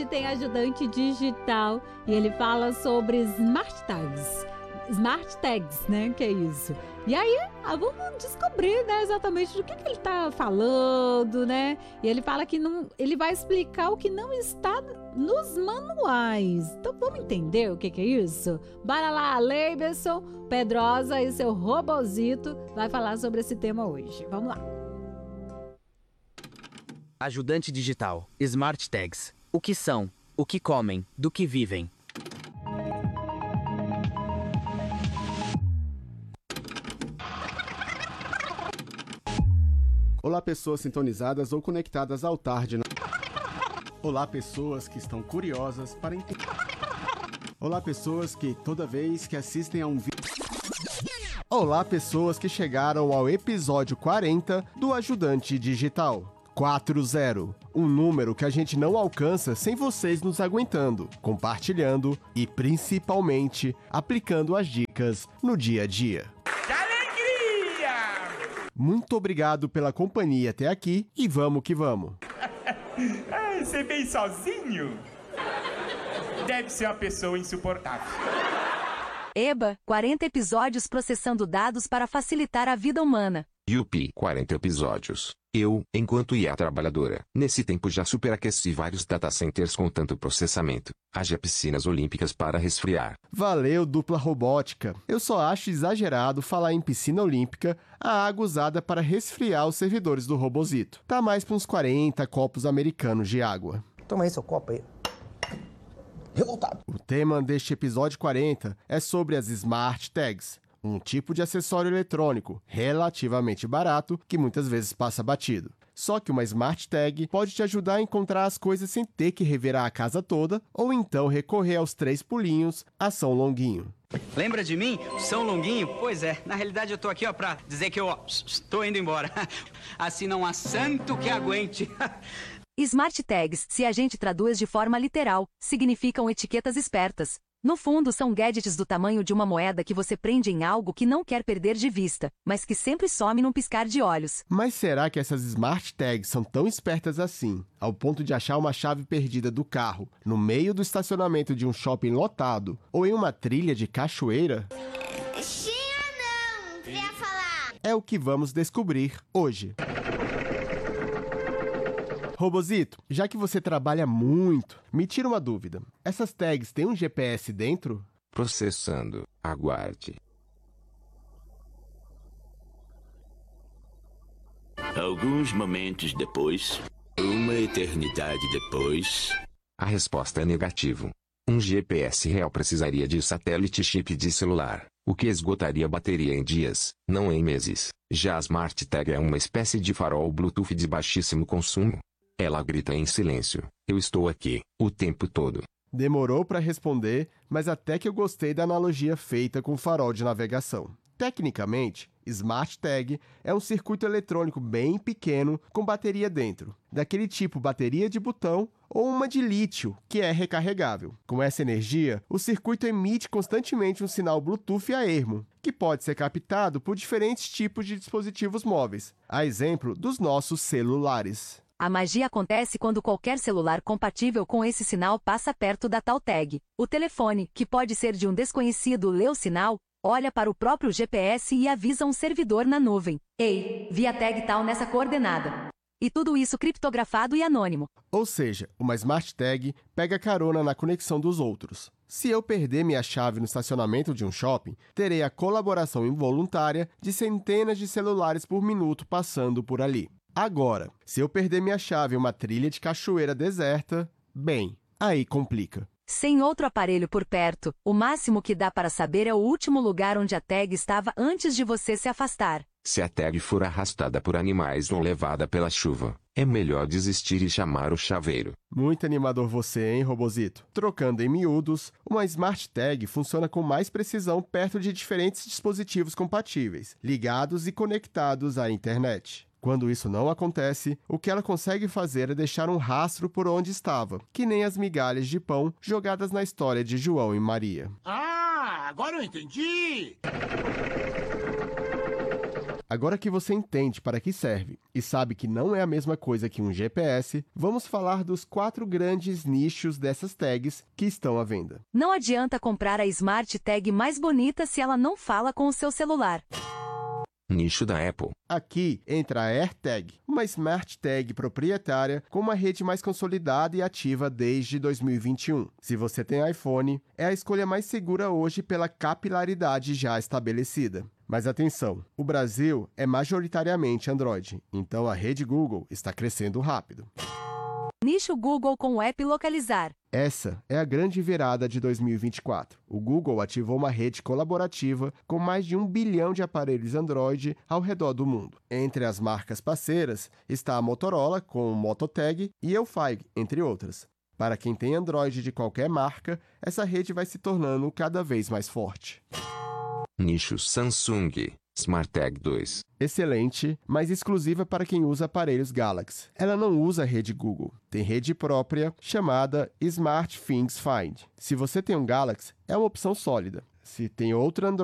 tem ajudante digital e ele fala sobre Smart Tags. Smart Tags, né? Que é isso? E aí, vamos descobrir, né, exatamente do que ele tá falando, né? E ele fala que ele vai explicar o que não está nos manuais. Então, vamos entender o que é isso? Bora lá, Leibson Pedrosa e seu robozito vai falar sobre esse tema hoje. Vamos lá. Ajudante digital, Smart Tags. O que são? O que comem? Do que vivem? Olá, pessoas sintonizadas ou conectadas ao Tarde. Olá, pessoas que estão curiosas para entender. Olá, pessoas que toda vez que assistem a um vídeo... Olá, pessoas que chegaram ao episódio 40 do Ajudante Digital. 40, um número que a gente não alcança sem vocês nos aguentando, compartilhando e, principalmente, aplicando as dicas no dia a dia. Muito obrigado pela companhia até aqui e vamos que vamos. Você veio sozinho? Deve ser uma pessoa insuportável. Eba, 40 episódios processando dados para facilitar a vida humana. Yupi, 40 episódios. Eu, enquanto IA trabalhadora, nesse tempo já superaqueci vários data centers com tanto processamento. Haja piscinas olímpicas para resfriar. Valeu, dupla robótica. Eu só acho exagerado falar em piscina olímpica a água usada para resfriar os servidores do Robozito. Tá mais para uns 40 copos americanos de água. Toma aí seu copo aí. Revoltado. O tema deste episódio 40 é sobre as Smart Tags. Um tipo de acessório eletrônico relativamente barato que muitas vezes passa batido. Só que uma Smart Tag pode te ajudar a encontrar as coisas sem ter que revirar a casa toda ou então recorrer aos 3 pulinhos, a São Longuinho. Lembra de mim? São Longuinho? Pois é, na realidade eu tô aqui pra dizer que eu tô indo embora. Assim não há santo que aguente. Smart Tags, se a gente traduz de forma literal, significam etiquetas espertas. No fundo, são gadgets do tamanho de uma moeda que você prende em algo que não quer perder de vista, mas que sempre some num piscar de olhos. Mas será que essas Smart Tags são tão espertas assim, ao ponto de achar uma chave perdida do carro no meio do estacionamento de um shopping lotado ou em uma trilha de cachoeira? Não, queria falar. É o que vamos descobrir hoje. Robozito, já que você trabalha muito, me tira uma dúvida. Essas tags têm um GPS dentro? Processando. Aguarde. Alguns momentos depois, uma eternidade depois... A resposta é negativo. Um GPS real precisaria de satélite chip de celular, o que esgotaria a bateria em dias, não em meses. Já a Smart Tag é uma espécie de farol Bluetooth de baixíssimo consumo. Ela grita em silêncio, eu estou aqui, o tempo todo. Demorou para responder, mas até que eu gostei da analogia feita com o farol de navegação. Tecnicamente, Smart Tag é um circuito eletrônico bem pequeno com bateria dentro, daquele tipo bateria de botão ou uma de lítio, que é recarregável. Com essa energia, o circuito emite constantemente um sinal Bluetooth a ermo, que pode ser captado por diferentes tipos de dispositivos móveis, a exemplo dos nossos celulares. A magia acontece quando qualquer celular compatível com esse sinal passa perto da tal tag. O telefone, que pode ser de um desconhecido, lê o sinal, olha para o próprio GPS e avisa um servidor na nuvem. Ei, vi a tag tal nessa coordenada. E tudo isso criptografado e anônimo. Ou seja, uma Smart Tag pega carona na conexão dos outros. Se eu perder minha chave no estacionamento de um shopping, terei a colaboração involuntária de centenas de celulares por minuto passando por ali. Agora, se eu perder minha chave em uma trilha de cachoeira deserta, bem, aí complica. Sem outro aparelho por perto, o máximo que dá para saber é o último lugar onde a tag estava antes de você se afastar. Se a tag for arrastada por animais ou levada pela chuva, é melhor desistir e chamar o chaveiro. Muito animador você, hein, Robozito? Trocando em miúdos, uma Smart Tag funciona com mais precisão perto de diferentes dispositivos compatíveis, ligados e conectados à internet. Quando isso não acontece, o que ela consegue fazer é deixar um rastro por onde estava, que nem as migalhas de pão jogadas na história de João e Maria. Ah, agora eu entendi! Agora que você entende para que serve e sabe que não é a mesma coisa que um GPS, vamos falar dos 4 grandes nichos dessas tags que estão à venda. Não adianta comprar a Smart Tag mais bonita se ela não fala com o seu celular. Nicho da Apple. Aqui entra a AirTag, uma Smart Tag proprietária com uma rede mais consolidada e ativa desde 2021. Se você tem iPhone, é a escolha mais segura hoje pela capilaridade já estabelecida. Mas atenção, o Brasil é majoritariamente Android, então a rede Google está crescendo rápido. Nicho Google com o app Localizar. Essa é a grande virada de 2024. O Google ativou uma rede colaborativa com mais de 1 bilhão de aparelhos Android ao redor do mundo. Entre as marcas parceiras está a Motorola com o MotoTag e Eufy, entre outras. Para quem tem Android de qualquer marca, essa rede vai se tornando cada vez mais forte. Nicho Samsung. Smart Tag 2. Excelente, mas exclusiva para quem usa aparelhos Galaxy. Ela não usa a rede Google. Tem rede própria chamada Smart Things Find. Se você tem um Galaxy, é uma opção sólida. Se tem outro Android